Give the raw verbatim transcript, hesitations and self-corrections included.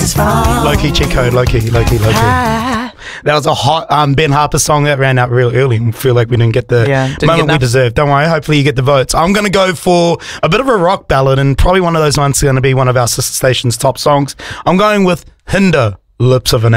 is wrong. Low-key cheat code, low-key, low-key, low-key. Ah. That was a hot um, Ben Harper song that ran out real early and feel like we didn't get the Yeah, didn't moment get we deserved. Don't worry, hopefully you get the votes. I'm going to go for a bit of a rock ballad and probably one of those ones going to be one of our sister station's top songs. I'm going with Hinder, Lips of an